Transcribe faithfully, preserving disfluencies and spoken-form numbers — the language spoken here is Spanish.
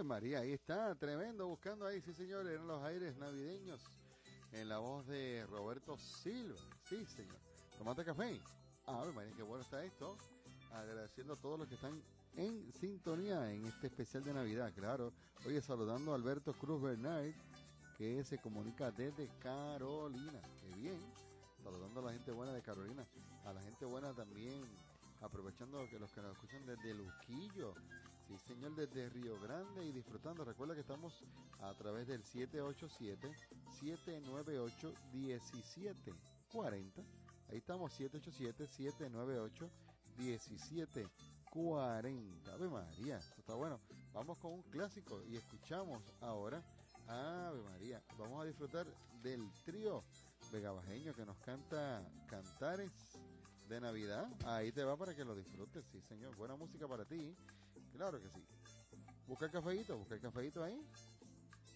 Ave María, ahí está, tremendo, buscando ahí, sí señor, en los aires navideños, en la voz de Roberto Silva, sí señor. ¿Tomaste café? Ave María, qué bueno está esto. Agradeciendo a todos los que están en sintonía en este especial de Navidad, claro. Oye, saludando a Alberto Cruz Bernard, que se comunica desde Carolina. Qué bien. Saludando a la gente buena de Carolina. A la gente buena también, aprovechando que los que nos escuchan desde Luquillo. Sí, señor, desde Río Grande y disfrutando. Recuerda que estamos a través del siete ocho siete, siete nueve ocho, uno siete cuatro cero. Ahí estamos, siete ocho siete, siete nueve ocho, uno siete cuatro cero. Ave María, esto está bueno. Vamos con un clásico y escuchamos ahora. Ave María, vamos a disfrutar del trío vegabajeño que nos canta Cantares de Navidad. Ahí te va para que lo disfrutes, sí señor. Buena música para ti, claro que sí. Busca el cafeíto, busca el cafeíto ahí.